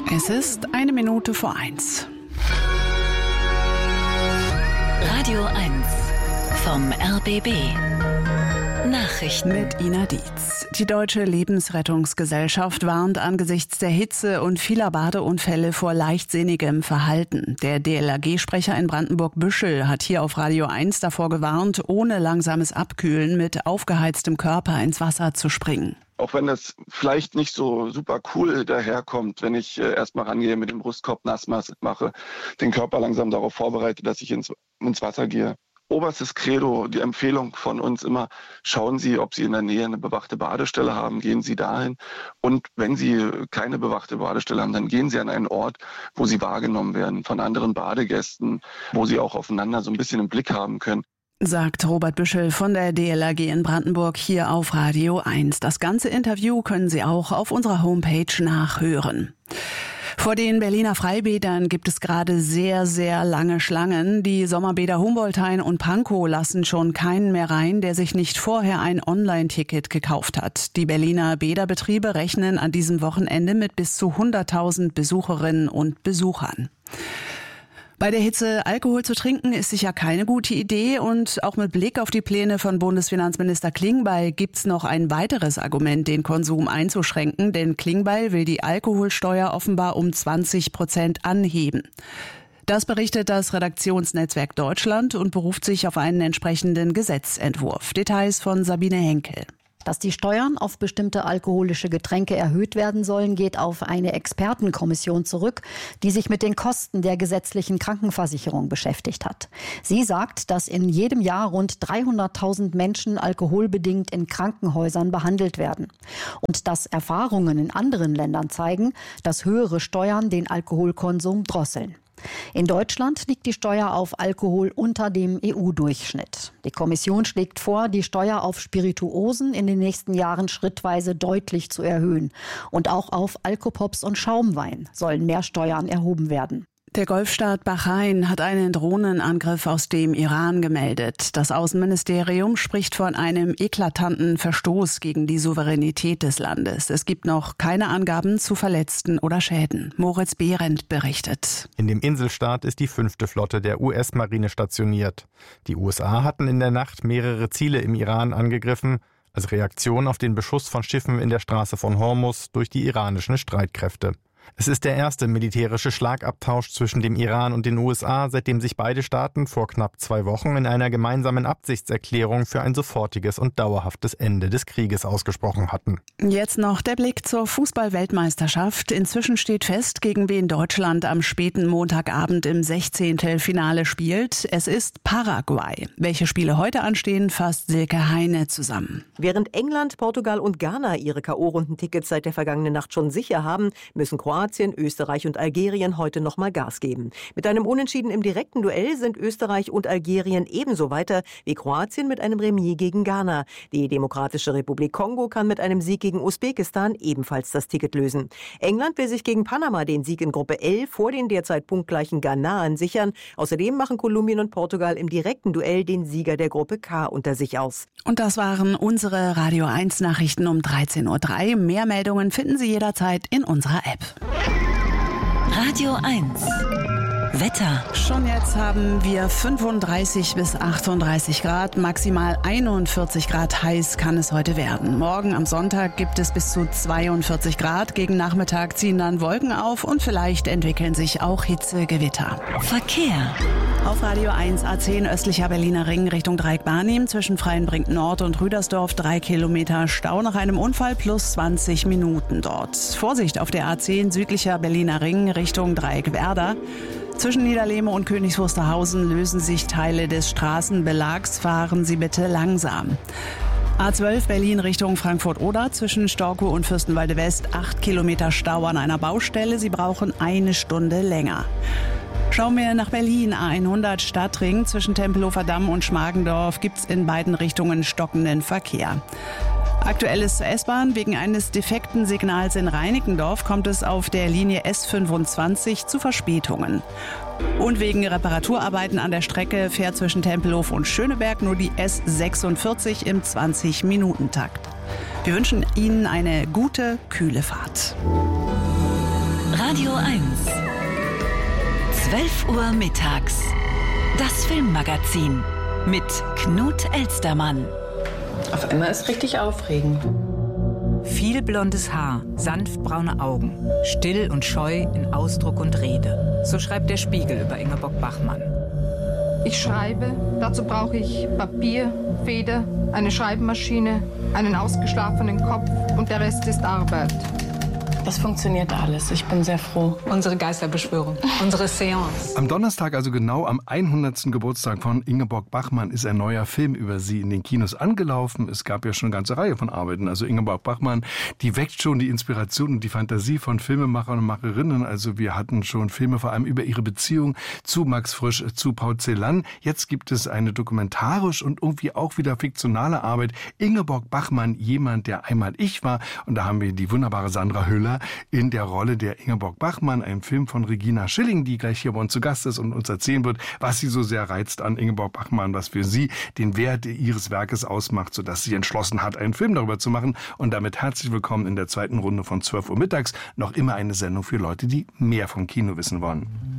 Es ist 1:01. Radio 1 vom RBB. Nachrichten mit Ina Dietz. Die Deutsche Lebensrettungsgesellschaft warnt angesichts der Hitze und vieler Badeunfälle vor leichtsinnigem Verhalten. Der DLRG-Sprecher in Brandenburg-Büschel hat hier auf Radio 1 davor gewarnt, ohne langsames Abkühlen mit aufgeheiztem Körper ins Wasser zu springen. Auch wenn das vielleicht nicht so super cool daherkommt, wenn ich erstmal rangehe, mit dem Brustkorb nass mache, den Körper langsam darauf vorbereite, dass ich ins Wasser gehe. Oberstes Credo, die Empfehlung von uns immer, schauen Sie, ob Sie in der Nähe eine bewachte Badestelle haben, gehen Sie dahin. Und wenn Sie keine bewachte Badestelle haben, dann gehen Sie an einen Ort, wo Sie wahrgenommen werden von anderen Badegästen, wo Sie auch aufeinander so ein bisschen im Blick haben können. Sagt Robert Büschel von der DLRG in Brandenburg hier auf Radio 1. Das ganze Interview können Sie auch auf unserer Homepage nachhören. Vor den Berliner Freibädern gibt es gerade sehr, sehr lange Schlangen. Die Sommerbäder Humboldthain und Pankow lassen schon keinen mehr rein, der sich nicht vorher ein Online-Ticket gekauft hat. Die Berliner Bäderbetriebe rechnen an diesem Wochenende mit bis zu 100.000 Besucherinnen und Besuchern. Bei der Hitze Alkohol zu trinken ist sicher keine gute Idee und auch mit Blick auf die Pläne von Bundesfinanzminister Klingbeil gibt's noch ein weiteres Argument, den Konsum einzuschränken, denn Klingbeil will die Alkoholsteuer offenbar um 20% anheben. Das berichtet das Redaktionsnetzwerk Deutschland und beruft sich auf einen entsprechenden Gesetzentwurf. Details von Sabine Henkel. Dass die Steuern auf bestimmte alkoholische Getränke erhöht werden sollen, geht auf eine Expertenkommission zurück, die sich mit den Kosten der gesetzlichen Krankenversicherung beschäftigt hat. Sie sagt, dass in jedem Jahr rund 300.000 Menschen alkoholbedingt in Krankenhäusern behandelt werden. Und dass Erfahrungen in anderen Ländern zeigen, dass höhere Steuern den Alkoholkonsum drosseln. In Deutschland liegt die Steuer auf Alkohol unter dem EU-Durchschnitt. Die Kommission schlägt vor, die Steuer auf Spirituosen in den nächsten Jahren schrittweise deutlich zu erhöhen. Und auch auf Alkopops und Schaumwein sollen mehr Steuern erhoben werden. Der Golfstaat Bahrain hat einen Drohnenangriff aus dem Iran gemeldet. Das Außenministerium spricht von einem eklatanten Verstoß gegen die Souveränität des Landes. Es gibt noch keine Angaben zu Verletzten oder Schäden. Moritz Behrendt berichtet. In dem Inselstaat ist die 5. Flotte der US-Marine stationiert. Die USA hatten in der Nacht mehrere Ziele im Iran angegriffen, als Reaktion auf den Beschuss von Schiffen in der Straße von Hormuz durch die iranischen Streitkräfte. Es ist der erste militärische Schlagabtausch zwischen dem Iran und den USA, seitdem sich beide Staaten vor knapp 2 Wochen in einer gemeinsamen Absichtserklärung für ein sofortiges und dauerhaftes Ende des Krieges ausgesprochen hatten. Jetzt noch der Blick zur Fußball-Weltmeisterschaft. Inzwischen steht fest, gegen wen Deutschland am späten Montagabend im 16. Finale spielt. Es ist Paraguay. Welche Spiele heute anstehen, fasst Silke Heine zusammen. Während England, Portugal und Ghana ihre K.O.-Rundentickets seit der vergangenen Nacht schon sicher haben, müssen Kroatien, Österreich und Algerien heute nochmal Gas geben. Mit einem Unentschieden im direkten Duell sind Österreich und Algerien ebenso weiter wie Kroatien mit einem Remis gegen Ghana. Die Demokratische Republik Kongo kann mit einem Sieg gegen Usbekistan ebenfalls das Ticket lösen. England will sich gegen Panama den Sieg in Gruppe L vor den derzeit punktgleichen Ghanaren sichern. Außerdem machen Kolumbien und Portugal im direkten Duell den Sieger der Gruppe K unter sich aus. Und das waren unsere Radio 1 Nachrichten um 13:03 Uhr. Mehr Meldungen finden Sie jederzeit in unserer App. Radio 1 Wetter. Schon jetzt haben wir 35 bis 38 Grad, maximal 41 Grad heiß kann es heute werden. Morgen am Sonntag gibt es bis zu 42 Grad. Gegen Nachmittag ziehen dann Wolken auf und vielleicht entwickeln sich auch Hitzegewitter. Verkehr. Auf Radio 1 A10 östlicher Berliner Ring Richtung Dreieck-Barnim zwischen Freienbrink Nord und Rüdersdorf 3 Kilometer Stau nach einem Unfall plus 20 Minuten dort. Vorsicht auf der A10 südlicher Berliner Ring Richtung Dreieck-Werder. Zwischen Niederlehme und Königs Wusterhausen lösen sich Teile des Straßenbelags. Fahren Sie bitte langsam. A12 Berlin Richtung Frankfurt-Oder zwischen Storkow und Fürstenwalde West 8 Kilometer Stau an einer Baustelle. Sie brauchen 1 Stunde länger. Schauen wir nach Berlin. A100 Stadtring zwischen Tempelhofer Damm und Schmargendorf gibt's in beiden Richtungen stockenden Verkehr. Aktuell ist zur S-Bahn. Wegen eines defekten Signals in Reinickendorf kommt es auf der Linie S25 zu Verspätungen. Und wegen Reparaturarbeiten an der Strecke fährt zwischen Tempelhof und Schöneberg nur die S46 im 20-Minuten-Takt. Wir wünschen Ihnen eine gute, kühle Fahrt. Radio 1. 12 Uhr mittags. Das Filmmagazin mit Knut Elstermann. Auf einmal ist richtig aufregend. Viel blondes Haar, sanft braune Augen, still und scheu in Ausdruck und Rede. So schreibt der Spiegel über Ingeborg Bachmann. Ich schreibe, dazu brauche ich Papier, Feder, eine Schreibmaschine, einen ausgeschlafenen Kopf und der Rest ist Arbeit. Das funktioniert alles. Ich bin sehr froh. Unsere Geisterbeschwörung, unsere Seance. Am Donnerstag, also genau am 100. Geburtstag von Ingeborg Bachmann, ist ein neuer Film über sie in den Kinos angelaufen. Es gab ja schon eine ganze Reihe von Arbeiten. Also Ingeborg Bachmann, die weckt schon die Inspiration und die Fantasie von Filmemachern und Macherinnen. Also wir hatten schon Filme vor allem über ihre Beziehung zu Max Frisch, zu Paul Celan. Jetzt gibt es eine dokumentarisch und irgendwie auch wieder fiktionale Arbeit. Ingeborg Bachmann, jemand, der einmal ich war. Und da haben wir die wunderbare Sandra Hüller in der Rolle der Ingeborg Bachmann, ein Film von Regina Schilling, die gleich hier bei uns zu Gast ist und uns erzählen wird, was sie so sehr reizt an Ingeborg Bachmann, was für sie den Wert ihres Werkes ausmacht, sodass sie entschlossen hat, einen Film darüber zu machen. Und damit herzlich willkommen in der zweiten Runde von 12 Uhr mittags. Noch immer eine Sendung für Leute, die mehr vom Kino wissen wollen.